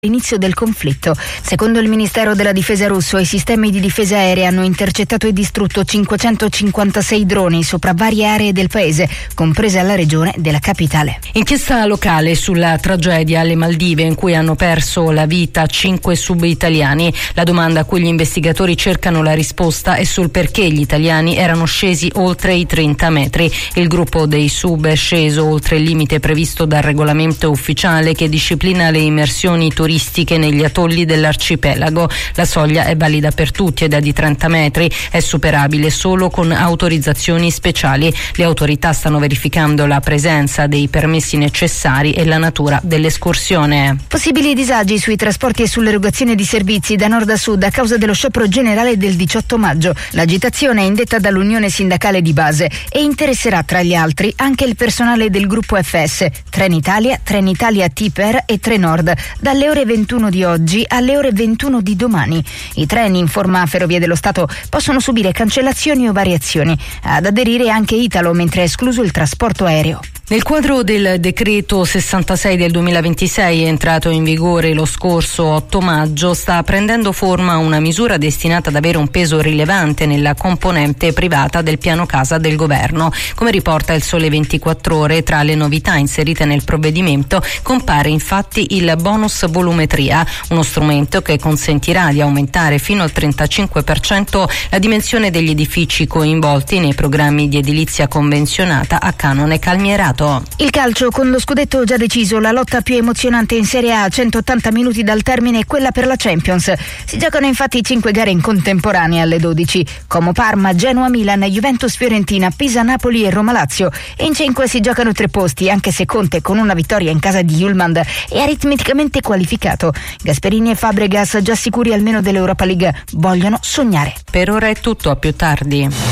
L'inizio del conflitto. Secondo il Ministero della Difesa russo, i sistemi di difesa aerea hanno intercettato e distrutto 556 droni sopra varie aree del paese, compresa la regione della capitale. Inchiesta locale sulla tragedia alle Maldive in cui hanno perso la vita 5 sub italiani. La domanda a cui gli investigatori cercano la risposta è sul perché gli italiani erano scesi oltre i 30 metri. Il gruppo dei sub è sceso oltre il limite previsto dal regolamento ufficiale che disciplina le immersioni turistiche negli atolli dell'arcipelago. La soglia è valida per tutti ed è di 30 metri, è superabile solo con autorizzazioni speciali. Le autorità stanno verificando la presenza dei permessi necessari e la natura dell'escursione. Possibili disagi sui trasporti e sull'erogazione di servizi da nord a sud a causa dello sciopero generale del 18 maggio. L'agitazione è indetta dall'Unione Sindacale di Base e interesserà tra gli altri anche il personale del gruppo FS, Trenitalia, Tiper e Trenord, dalle ore 21 di oggi alle ore 21 di domani. I treni, informa Ferrovie dello Stato, possono subire cancellazioni o variazioni. Ad aderire anche Italo, mentre è escluso il trasporto aereo. Nel quadro del decreto 66 del 2026, entrato in vigore lo scorso 8 maggio, sta prendendo forma una misura destinata ad avere un peso rilevante nella componente privata del piano casa del governo. Come riporta il Sole 24 Ore, tra le novità inserite nel provvedimento compare infatti il bonus volumetria, uno strumento che consentirà di aumentare fino al 35% la dimensione degli edifici coinvolti nei programmi di edilizia convenzionata a canone calmierato. Il calcio, con lo scudetto già deciso, la lotta più emozionante in Serie A, 180 minuti dal termine, è quella per la Champions. Si giocano infatti 5 gare in contemporanea alle 12. Como Parma, Genoa Milan, Juventus Fiorentina, Pisa Napoli e Roma Lazio. E in 5 si giocano 3 posti, anche se Conte con una vittoria in casa di Julmand è aritmeticamente qualificato. Gasperini e Fabregas, già sicuri almeno dell'Europa League, vogliono sognare. Per ora è tutto, a più tardi.